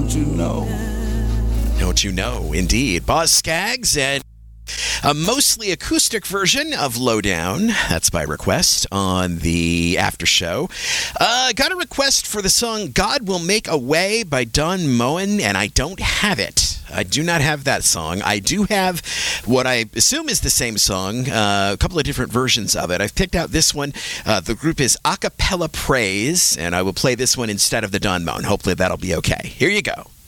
you know? Don't you know? Indeed. Boz Scaggs and a mostly acoustic version of Lowdown. That's by request on the after show. Got a request for the song God Will Make a Way by Don Moen, and I don't have it. I do not have that song. I do have what I assume is the same song, a couple of different versions of it. I've picked out this one. The group is Acapella Praise, and I will play this one instead of the Don Moen. Hopefully that'll be okay. Here you go.